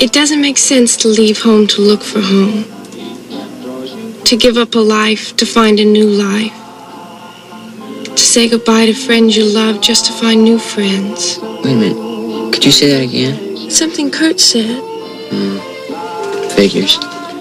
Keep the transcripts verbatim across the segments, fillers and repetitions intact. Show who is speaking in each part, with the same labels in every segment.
Speaker 1: It doesn't make sense to leave home to look for home. To give up a life to find a new life. To say goodbye to friends you love just to find new friends.
Speaker 2: Wait a minute. Could you say that again?
Speaker 1: Something Kurt said.
Speaker 2: Hmm. Figures.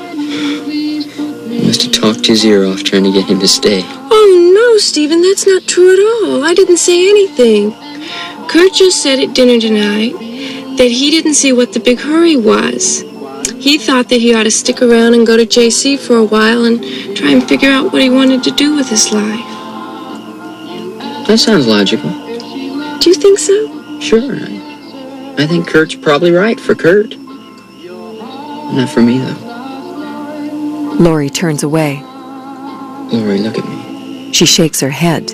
Speaker 2: You must have talked his ear off trying to get him to stay.
Speaker 1: Oh, no, Stephen, that's not true at all. I didn't say anything. Kurt just said at dinner tonight that he didn't see what the big hurry was. He thought that he ought to stick around and go to J C for a while and try and figure out what he wanted to do with his life.
Speaker 2: That sounds logical.
Speaker 1: Do you think so?
Speaker 2: Sure. I, I think Kurt's probably right for Kurt. Not for me, though.
Speaker 3: Laurie turns away.
Speaker 2: Laurie, look at me.
Speaker 3: She shakes her head.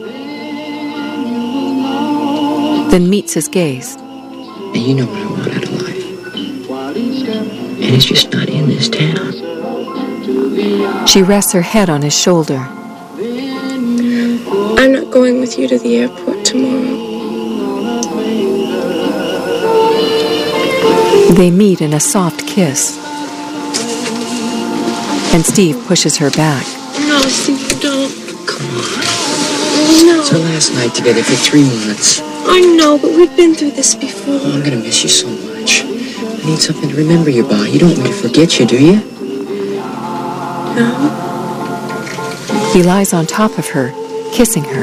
Speaker 3: Then meets his gaze.
Speaker 2: And you know what I want out of life. And it's just not in this town.
Speaker 3: She rests her head on his shoulder.
Speaker 1: I'm not going with you to the airport tomorrow.
Speaker 3: They meet in a soft kiss. And Steve pushes her back.
Speaker 1: No, Steve, don't.
Speaker 2: Come on.
Speaker 1: No.
Speaker 2: It's our last night together for three months.
Speaker 1: I know, but we've been through this before.
Speaker 2: Oh, I'm gonna miss you so much. I need something to remember you by. You don't want me to forget you, do you?
Speaker 1: No.
Speaker 3: He lies on top of her, kissing her.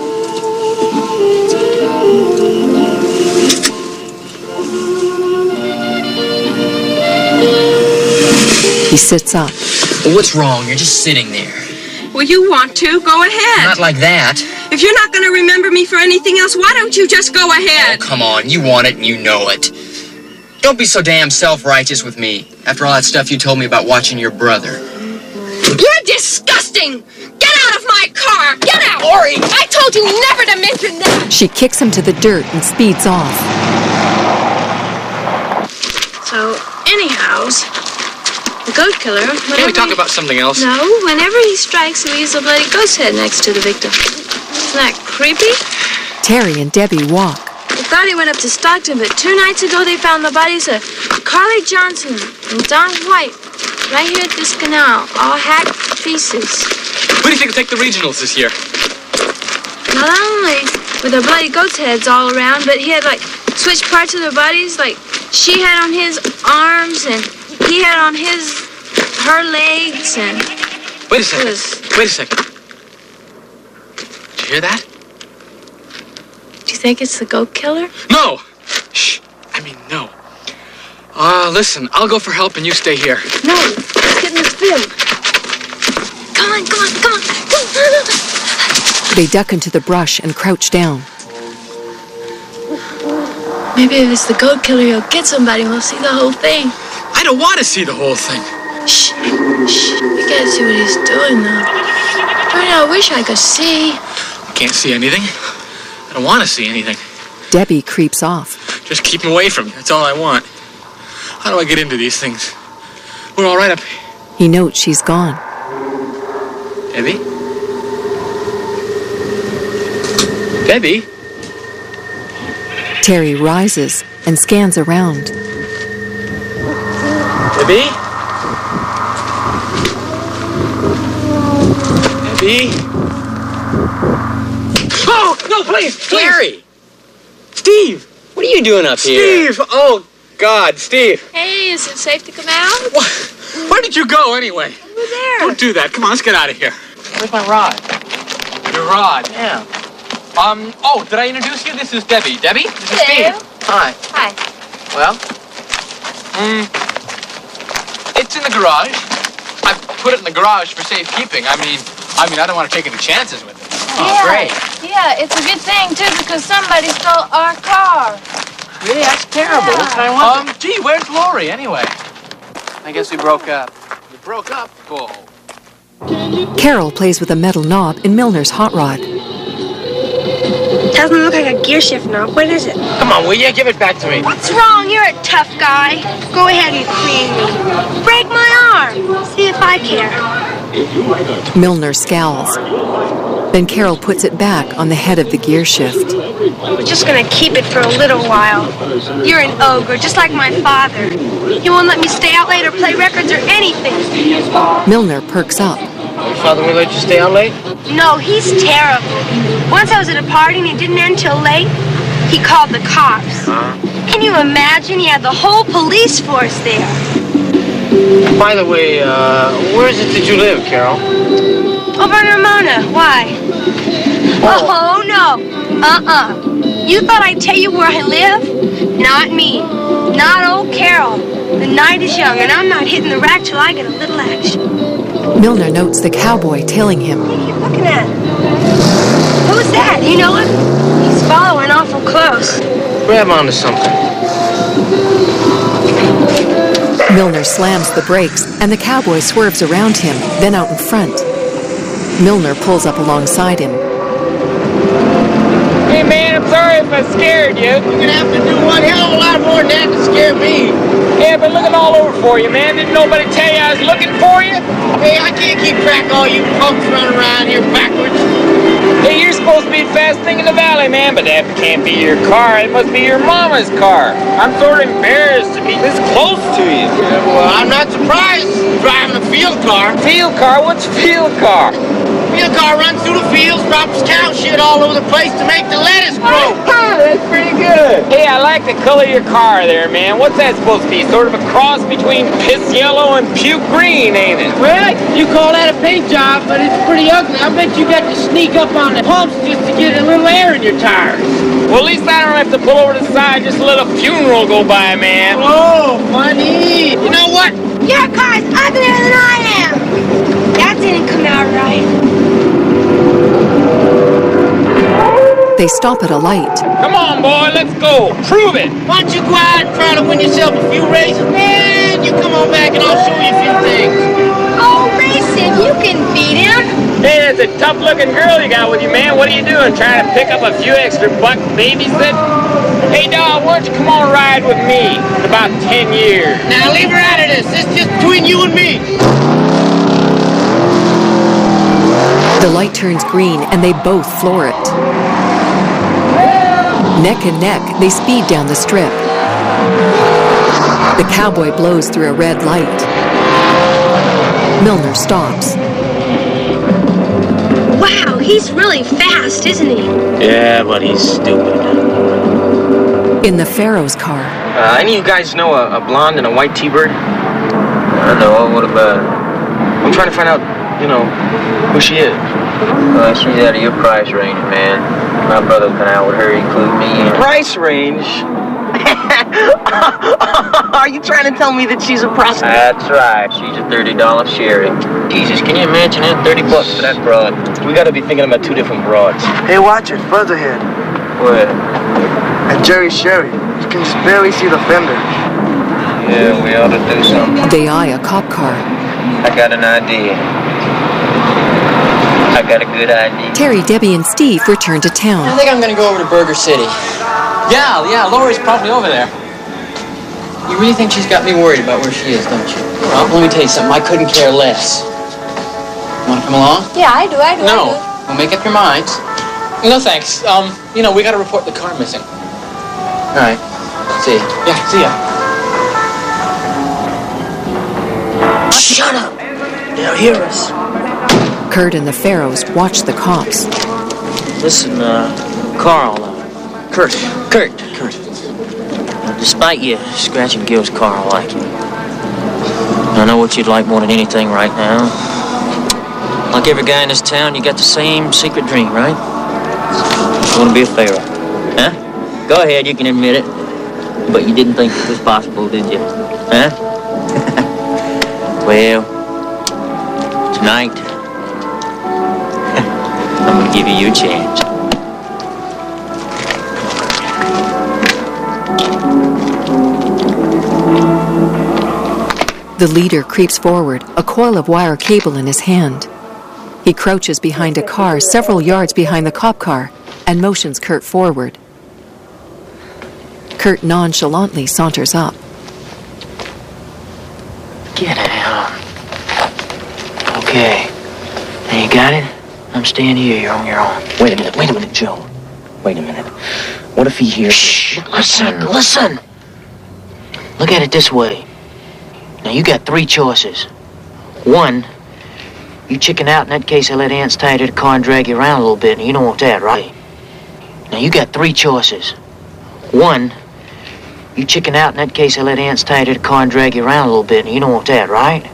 Speaker 3: He sits up.
Speaker 2: Well, what's wrong? You're just sitting there.
Speaker 4: Well, you want to? Go ahead.
Speaker 2: Not like that.
Speaker 4: If you're not going to remember me for anything else, why don't you just go ahead?
Speaker 2: Oh, come on. You want it and you know it. Don't be so damn self-righteous with me after all that stuff you told me about watching your brother.
Speaker 4: You're disgusting! Get out of my car! Get out!
Speaker 2: Laurie!
Speaker 4: I told you never to mention that!
Speaker 3: She kicks him to the dirt and speeds off.
Speaker 5: So, anyhows, the goat killer...
Speaker 6: Can't we talk
Speaker 5: he,
Speaker 6: about something else?
Speaker 5: No, whenever he strikes, he leaves a bloody goat's head next to the victim. Isn't that creepy?
Speaker 3: Terry and Debbie walk.
Speaker 5: We thought he went up to Stockton, but two nights ago they found the bodies of Carly Johnson and Don White right here at this canal, all hacked to pieces.
Speaker 6: Who do you think will take the regionals this year?
Speaker 5: Not only were there bloody goat's heads all around, but he had, like, switched parts of their bodies. Like, she had on his arms, and he had on his, her legs, and...
Speaker 6: Wait a second.
Speaker 5: Was...
Speaker 6: Wait a second. Did you hear that?
Speaker 5: Do you think it's the goat killer?
Speaker 6: No! Shh. I mean, no. Uh, listen, I'll go for help and you stay here.
Speaker 5: No, let's get in this film. Come on, come on, come on.
Speaker 3: They duck into the brush and crouch down.
Speaker 5: Maybe if it's the goat killer, he'll get somebody and we'll see the whole thing.
Speaker 6: I don't want to see the whole thing.
Speaker 5: Shh, shh. We gotta see what he's doing, though. Darn, I wish I could see.
Speaker 6: I can't see anything. I don't want to see anything.
Speaker 3: Debbie creeps off.
Speaker 6: Just keep him away from me. That's all I want. How do I get into these things? We're all right up here.
Speaker 3: He notes she's gone.
Speaker 6: Debbie? Debbie?
Speaker 3: Terry rises and scans around.
Speaker 6: Debbie? Debbie? Oh, no, please, please.
Speaker 2: Terry!
Speaker 6: Steve!
Speaker 2: What are you doing up here?
Speaker 6: Steve! Oh, God, Steve.
Speaker 5: Hey, is it safe to come out?
Speaker 6: What? Where did you go, anyway?
Speaker 5: Over there.
Speaker 6: Don't do that. Come on, let's get out of here.
Speaker 2: Where's my rod?
Speaker 6: Your rod.
Speaker 2: Yeah.
Speaker 6: Um, oh, did I introduce you? This is Debbie. Debbie? This is
Speaker 5: Hello.
Speaker 6: Steve.
Speaker 2: Hi.
Speaker 5: Hi.
Speaker 6: Well? Hmm. It's in the garage. I put it in the garage for safekeeping. I mean, I mean, I don't want to take any chances with it.
Speaker 2: Oh,
Speaker 5: yeah.
Speaker 2: great.
Speaker 5: Yeah, it's a good thing, too, because somebody stole our car.
Speaker 2: Really? That's terrible.
Speaker 5: Yeah.
Speaker 2: What can I want?
Speaker 6: Um, gee, where's Laurie, anyway?
Speaker 2: I guess we broke up.
Speaker 6: You broke up? Cool.
Speaker 3: Carol plays with a metal knob in Milner's hot rod.
Speaker 1: Doesn't look like a gear shift knob. What is it?
Speaker 2: Come on, will you? Give it back to me.
Speaker 1: What's wrong? You're a tough guy. Go ahead and cream me. Break my arm. See if I care.
Speaker 3: Milner scowls. Then Carol puts it back on the head of the gear shift.
Speaker 5: We're just gonna keep it for a little while. You're an ogre, just like my father. He won't let me stay out late or play records or anything.
Speaker 3: Milner perks up.
Speaker 7: Your father won't let you stay out late?
Speaker 5: No, he's terrible. Once I was at a party and it didn't end till late, he called the cops.
Speaker 7: Uh-huh.
Speaker 5: Can you imagine? He had the whole police force there.
Speaker 7: By the way, uh, where is it that you live, Carol?
Speaker 5: Over in Ramona. Why? Oh, oh no. Uh-uh. You thought I'd tell you where I live? Not me. Not old Carol. The night is young, and I'm not hitting the rack till I get a little action.
Speaker 3: Milner notes the cowboy tailing him.
Speaker 5: What are you looking at? Who's that? You know him? He's following awful close.
Speaker 7: Grab onto something.
Speaker 3: Milner slams the brakes, and the cowboy swerves around him, then out in front. Milner pulls up alongside him.
Speaker 8: Hey, man, I'm sorry if I scared you.
Speaker 7: You're gonna have to do one hell of a lot more than that to scare me.
Speaker 8: Yeah, I've been looking all over for you, man. Didn't nobody tell you I was looking for you?
Speaker 7: Hey, I can't keep track of all you punks running around here backwards.
Speaker 8: Hey, you're supposed to be the fast thing in the valley, man, but that can't be your car. It must be your mama's car. I'm sort of embarrassed to be this close to you.
Speaker 7: Yeah, well, I'm not surprised driving a field car.
Speaker 8: Field car? What's field car?
Speaker 7: Field car runs through the fields, drops cow shit all over the place to make the lettuce grow.
Speaker 8: That's pretty good. Hey, I like the color of your car there, man. What's that supposed to be? Sort of a cross between piss yellow and puke green, ain't it?
Speaker 7: Well, you call that a paint job, but it's pretty ugly. I bet you got to sneak up on the pumps just to get a little air in your tires.
Speaker 8: Well, at least I don't have to pull over to the side, just let a funeral go by, man.
Speaker 7: Oh, funny. You know what?
Speaker 5: Your car's uglier than I am. That didn't come out right.
Speaker 3: They stop at a light.
Speaker 8: Come on, boy, let's go. Prove it.
Speaker 7: Why don't you go out and try to win yourself a few races? Man, you come on back and I'll show you a few things.
Speaker 5: Oh, race him. You can beat him.
Speaker 8: Hey, that's a tough-looking girl you got with you, man. What are you doing? Trying to pick up a few extra bucks babysitting? Hey, dog, why don't you come on a ride with me in about ten years?
Speaker 7: Now, leave her out of this. This is just between you and me.
Speaker 3: The light turns green, and they both floor it. Neck and neck, they speed down the strip. The cowboy blows through a red light. Milner stops.
Speaker 5: Wow, he's really fast, isn't he?
Speaker 7: Yeah, but he's stupid.
Speaker 3: In the Pharaoh's car,
Speaker 7: Uh, any of you guys know a, a blonde and a white T-bird? I know. What about her? I'm trying to find out, you know, who she is.
Speaker 9: Uh, she's out of your price range, man. My brother went out with her, include me in.
Speaker 7: Price range? Are you trying to tell me that she's a prostitute?
Speaker 9: That's right. She's a thirty dollar sherry. Jesus, can you imagine that? thirty bucks for that broad.
Speaker 7: We gotta be thinking about two different broads.
Speaker 10: Hey, watch it, further ahead.
Speaker 9: Where?
Speaker 10: At Jerry's Sherry. You can barely see the fender.
Speaker 9: Yeah, we ought to do something.
Speaker 3: they eye a cop car.
Speaker 9: I got an idea. I got a good idea.
Speaker 3: Terry, Debbie, and Steve return to
Speaker 2: I
Speaker 3: town.
Speaker 2: think I'm gonna go over to Burger City. Yeah, yeah, Lori's probably over there. You really think she's got me worried about where she is, don't you? Well, let me tell you something. I couldn't care less. Want to come along?
Speaker 5: Yeah, I do, I do,
Speaker 2: No. Well, make up your minds. No, thanks. Um, you know, we got to report the car missing. All right. See ya. Yeah, see ya.
Speaker 10: Shut up! They'll hear us.
Speaker 3: Kurt and the Pharaohs watch the cops.
Speaker 9: Listen, uh, Carl, uh,
Speaker 2: Kurt. Kurt. Kurt.
Speaker 9: uh, despite you scratching Gil's car, I like you. I know what you'd like more than anything right now. Like every guy in this town, you got the same secret dream, right? You want to be a pharaoh, huh? Go ahead, you can admit it. But you didn't think it was possible, did you? Huh? Well, tonight, I'm gonna give you your chance.
Speaker 3: The leader creeps forward, a coil of wire cable in his hand. He crouches behind a car several yards behind the cop car and motions Kurt forward. Kurt nonchalantly saunters up.
Speaker 9: Get out. Okay. Now you got it? I'm staying here. You're on your own.
Speaker 7: Wait a minute, wait a minute, Joe. Wait a minute. What if he hears...
Speaker 9: Shh! Listen, listen! Look at it this way. Now, you got three choices. One, you chicken out. In that case, I let ants tie you to the car and drag you around a little bit, and you don't want that, right? Now, you got three choices. One, you chicken out. In that case, I let ants tie you to the car and drag you around a little bit, and you don't want that, right?